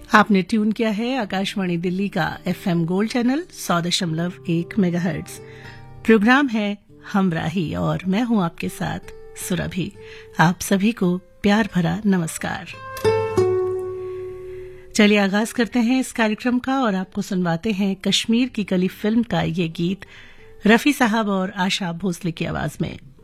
आपने ट्यून किया है आकाशवाणी दिल्ली का FM gold channel 100.1 megahertz. Programme है हमराही और मैं हूं आपके साथ सुरभि। आप सभी को प्यार भरा नमस्कार। चलिए आगाज करते हैं इस कार्यक्रम का और आपको सुनवाते हैं कश्मीर की कली फिल्म का ये गीत रफी साहब और आशा भोसले की आवाज में।